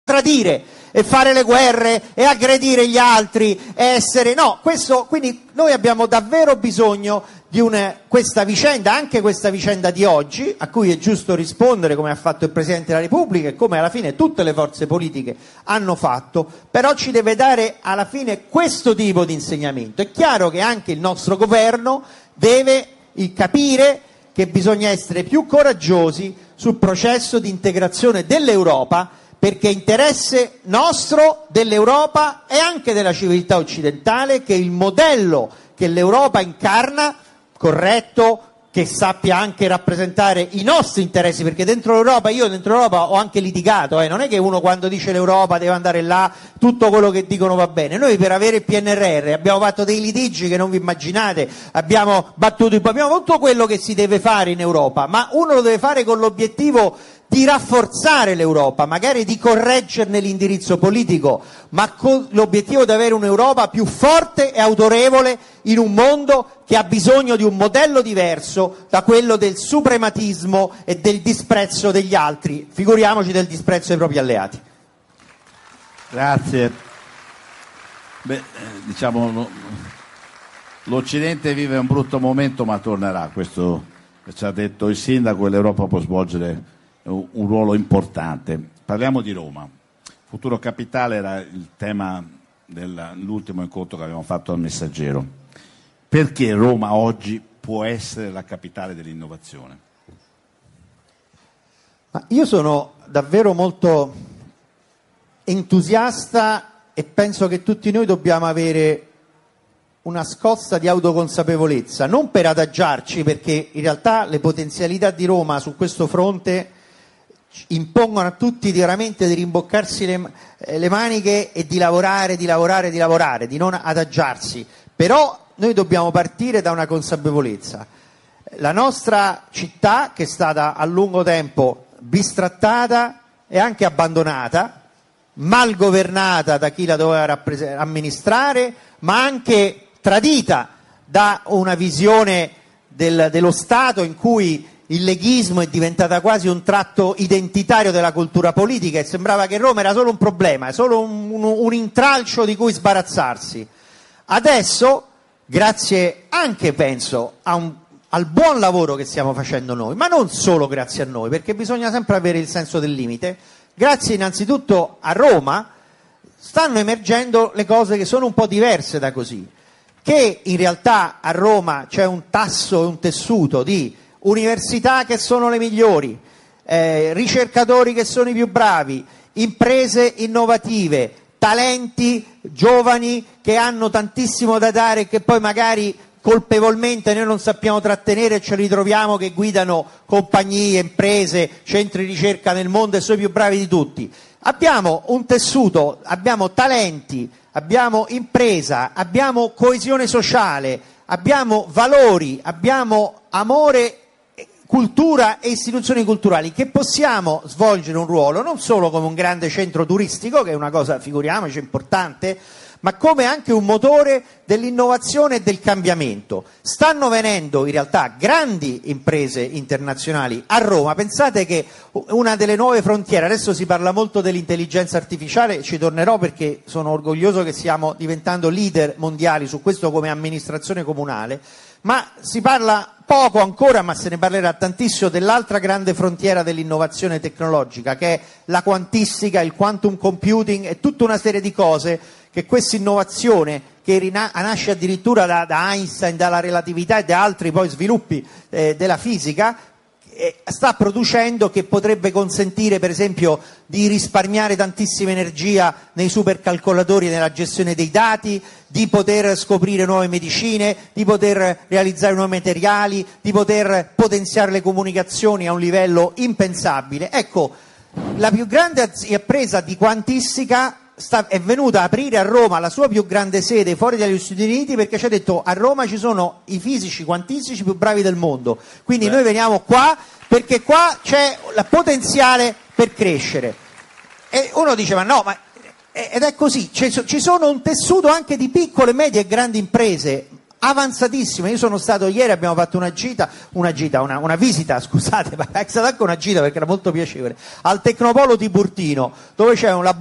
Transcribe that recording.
tradire e fare le guerre e aggredire gli altri e essere quindi noi abbiamo davvero bisogno di questa vicenda, anche questa vicenda di oggi, a cui è giusto rispondere come ha fatto il Presidente della Repubblica e come alla fine tutte le forze politiche hanno fatto, però ci deve dare alla fine questo tipo di insegnamento. È chiaro che anche il nostro governo deve capire che bisogna essere più coraggiosi sul processo di integrazione dell'Europa, perché è interesse nostro, dell'Europa e anche della civiltà occidentale, che il modello che l'Europa incarna, corretto, che sappia anche rappresentare i nostri interessi, perché dentro l'Europa ho anche litigato, non è che uno quando dice l'Europa deve andare là, tutto quello che dicono va bene. Noi per avere il PNRR abbiamo fatto dei litigi che non vi immaginate, abbiamo tutto quello che si deve fare in Europa, ma uno lo deve fare con l'obiettivo di rafforzare l'Europa, magari di correggerne l'indirizzo politico, ma con l'obiettivo di avere un'Europa più forte e autorevole in un mondo che ha bisogno di un modello diverso da quello del suprematismo e del disprezzo degli altri, figuriamoci del disprezzo dei propri alleati. Grazie. L'Occidente vive un brutto momento, ma tornerà, questo ci ha detto il sindaco, e l'Europa può svolgere un ruolo importante. Parliamo di Roma. Futuro capitale era il tema dell'ultimo incontro che abbiamo fatto al Messaggero. Perché Roma oggi può essere la capitale dell'innovazione? Ma io sono davvero molto entusiasta e penso che tutti noi dobbiamo avere una scossa di autoconsapevolezza, non per adagiarci, perché in realtà le potenzialità di Roma su questo fronte impongono a tutti veramente di rimboccarsi le maniche e di lavorare, di non adagiarsi. Però noi dobbiamo partire da una consapevolezza. La nostra città, che è stata a lungo tempo bistrattata e anche abbandonata, mal governata da chi la doveva amministrare, ma anche tradita da una visione dello Stato in cui il leghismo è diventata quasi un tratto identitario della cultura politica e sembrava che Roma era solo un problema, solo un intralcio di cui sbarazzarsi. Adesso, grazie anche, penso, al buon lavoro che stiamo facendo noi, ma non solo grazie a noi, perché bisogna sempre avere il senso del limite, grazie innanzitutto a Roma stanno emergendo le cose che sono un po' diverse da così, che in realtà a Roma c'è un tasso e un tessuto di università che sono le migliori, ricercatori che sono i più bravi, imprese innovative, talenti giovani che hanno tantissimo da dare e che poi magari colpevolmente noi non sappiamo trattenere e ce li troviamo che guidano compagnie, imprese, centri di ricerca nel mondo e sono i più bravi di tutti. Abbiamo un tessuto, abbiamo talenti, abbiamo impresa, abbiamo coesione sociale, abbiamo valori, abbiamo amore, cultura e istituzioni culturali, che possiamo svolgere un ruolo non solo come un grande centro turistico, che è una cosa, figuriamoci, importante, ma come anche un motore dell'innovazione e del cambiamento. Stanno venendo in realtà grandi imprese internazionali a Roma. Pensate che una delle nuove frontiere, adesso si parla molto dell'intelligenza artificiale, ci tornerò perché sono orgoglioso che stiamo diventando leader mondiali su questo come amministrazione comunale, ma si parla poco ancora, ma se ne parlerà tantissimo, dell'altra grande frontiera dell'innovazione tecnologica, che è la quantistica, il quantum computing e tutta una serie di cose che questa innovazione, che nasce addirittura da Einstein, dalla relatività e da altri poi sviluppi della fisica, sta producendo, che potrebbe consentire per esempio di risparmiare tantissima energia nei supercalcolatori e nella gestione dei dati, di poter scoprire nuove medicine, di poter realizzare nuovi materiali, di poter potenziare le comunicazioni a un livello impensabile. Ecco, la più grande impresa di quantistica è venuta a aprire a Roma la sua più grande sede fuori dagli Stati Uniti, perché ci ha detto: a Roma ci sono i fisici quantistici più bravi del mondo, quindi noi veniamo qua perché qua c'è il potenziale per crescere. E uno dice: ma no, ed è così, ci sono un tessuto anche di piccole, medie e grandi imprese avanzatissime. Io sono stato ieri, abbiamo fatto una visita, scusate, ma è stata anche una gita perché era molto piacevole, al Tecnopolo Tiburtino, dove c'è un